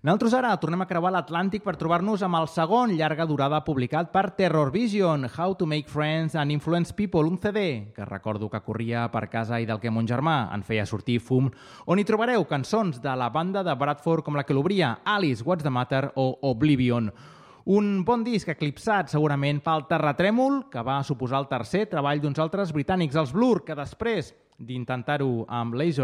Nosaltres ara tornem a creuar l'Atlàntic per trobar-nos amb el segon llarga durada publicat per Terror Vision, How to Make Friends and Influence People, un CD que recordo que corria per casa i del que mon germà en feia sortir fum, on hi trobareu cançons de la banda de Bradford com la que l'obria, Alice, What's the Matter o Oblivion. Un bon disc eclipsat segurament pel Terratrèmol, que va suposar el tercer treball d'uns altres britànics, els Blur, que després d'intentar-ho amb Laser